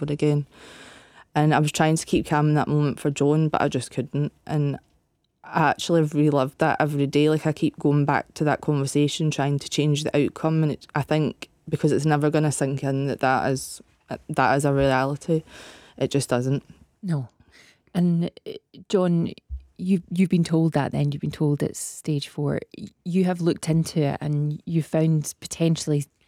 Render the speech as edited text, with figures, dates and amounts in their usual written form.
over again. And I was trying to keep calm in that moment for Joan, but I just couldn't. And I actually relived that every day. Like, I keep going back to that conversation, trying to change the outcome. And I think because it's never going to sink in that is a reality, it just doesn't. No. And John, you've been told that then, you've been told it's stage 4. You have looked into it and you found potentially